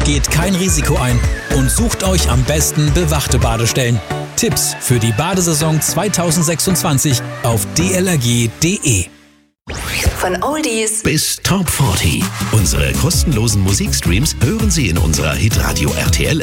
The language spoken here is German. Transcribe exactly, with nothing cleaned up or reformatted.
Geht kein Risiko ein und sucht euch am besten bewachte Badestellen. Tipps für die Badesaison zweitausendsechsundzwanzig auf d l r g punkt d e. Von Oldies bis Top vierzig. Unsere kostenlosen Musikstreams hören Sie in unserer Hitradio R T L